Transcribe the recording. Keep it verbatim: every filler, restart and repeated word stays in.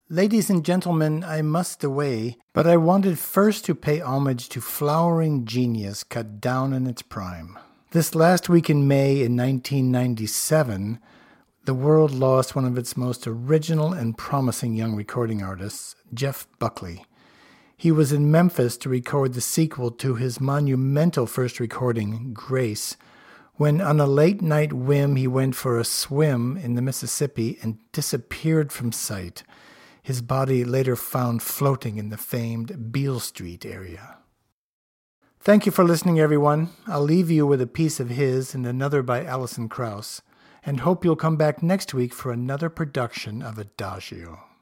Ladies and gentlemen, I must away, but I wanted first to pay homage to flowering genius cut down in its prime. This last week in May in nineteen ninety-seven, the world lost one of its most original and promising young recording artists, Jeff Buckley. He was in Memphis to record the sequel to his monumental first recording, Grace, when on a late-night whim he went for a swim in the Mississippi and disappeared from sight. His body later found floating in the famed Beale Street area. Thank you for listening, everyone. I'll leave you with a piece of his and another by Alison Krauss, and hope you'll come back next week for another production of Adagio.